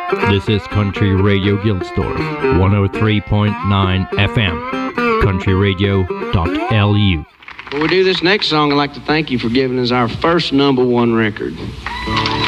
This is Country Radio Gilsdorf, 103.9 FM, countryradio.lu. Before we do this next song, I'd like to thank you for giving us our first #1 record.